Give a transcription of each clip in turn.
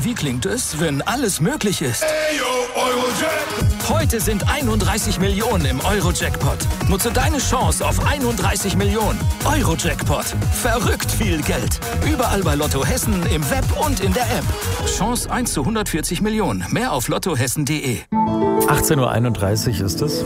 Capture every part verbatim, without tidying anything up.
wie klingt es, wenn alles möglich ist? Eurojackpot. Heute sind einunddreißig Millionen im Euro-Jackpot. Nutze deine Chance auf einunddreißig Millionen. Euro-Jackpot. Verrückt viel Geld. Überall bei Lotto Hessen, im Web und in der App. Chance eins zu hundertvierzig Millionen. Mehr auf lottohessen punkt de. achtzehn Uhr einunddreißig ist es.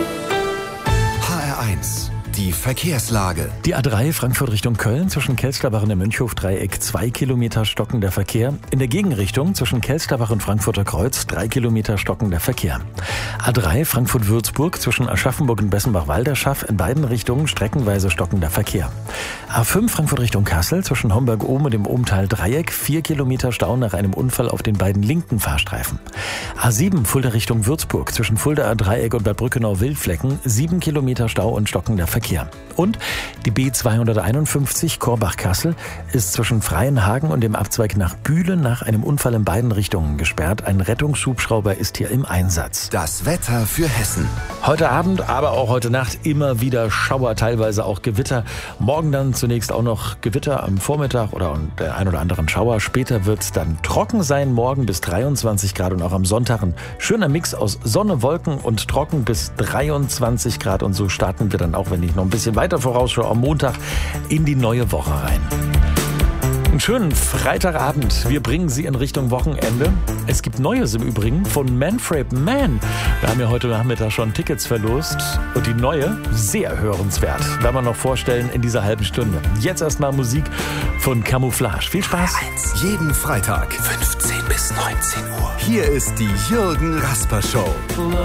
H R eins. Die Verkehrslage. Die A drei Frankfurt Richtung Köln zwischen Kelsterbach und dem Mönchhof-Dreieck zwei Kilometer stockender Verkehr. In der Gegenrichtung zwischen Kelsterbach und Frankfurter Kreuz drei Kilometer stockender Verkehr. A drei Frankfurt-Würzburg zwischen Aschaffenburg und Bessenbach-Walderschaff in beiden Richtungen streckenweise stockender Verkehr. A fünf Frankfurt Richtung Kassel zwischen Homberg-Ohm und dem Ohmtal-Dreieck vier Kilometer Stau nach einem Unfall auf den beiden linken Fahrstreifen. A sieben Fulda Richtung Würzburg zwischen Fuldaer-Dreieck und Bad Brückenau-Wildflecken sieben Kilometer Stau und stockender Verkehr. Und die B zweihunderteinundfünfzig Korbach-Kassel ist zwischen Freienhagen und dem Abzweig nach Bühlen nach einem Unfall in beiden Richtungen gesperrt. Ein Rettungshubschrauber ist hier im Einsatz. Das Wetter für Hessen. Heute Abend, aber auch heute Nacht immer wieder Schauer, teilweise auch Gewitter. Morgen dann zunächst auch noch Gewitter am Vormittag oder der ein oder anderen Schauer. Später wird es dann trocken sein, morgen bis dreiundzwanzig Grad und auch am Sonntag ein schöner Mix aus Sonne, Wolken und trocken bis dreiundzwanzig Grad. Und so starten wir dann auch, wenn ich noch ein bisschen weiter vorausschaue, am Montag in die neue Woche rein. Einen schönen Freitagabend. Wir bringen Sie in Richtung Wochenende. Es gibt Neues im Übrigen von Manfred Mann. Wir haben ja heute Nachmittag schon Tickets verlost. Und die neue, sehr hörenswert, werden wir noch vorstellen in dieser halben Stunde. Jetzt erstmal Musik von Camouflage. Viel Spaß. Jeden Freitag, fünfzehn bis neunzehn Uhr. Hier ist die Jürgen Rasper Show.